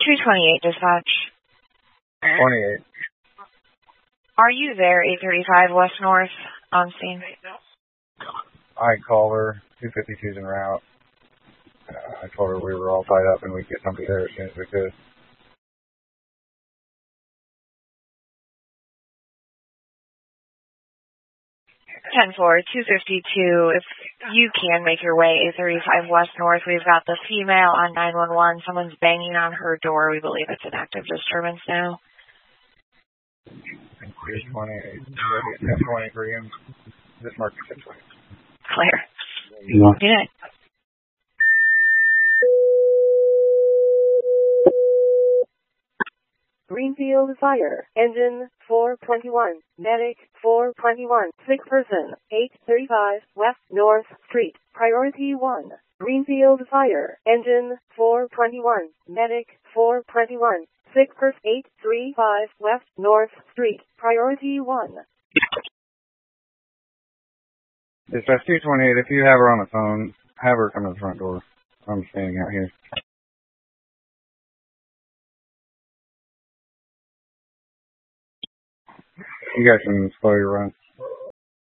228 dispatch. 28. Are you there, 835 West North, on scene? I called her. 252's en route. I told her we were all tied up and we'd get somebody there as soon as we could. 10-4, 252. If you can make your way, 835 West North, we've got the female on 911. Someone's banging on her door. We believe it's an active disturbance now. 1023. This market 1020. Clear. Yeah. Good night. Greenfield Fire, engine 421, medic 421, sick person, 835 West North Street, priority 1. Greenfield Fire, engine 421, medic 421, sick person, 835 West North Street, priority 1. Dispatch 228, if you have her on the phone, have her come to the front door. I'm standing out here. You guys can slow your run.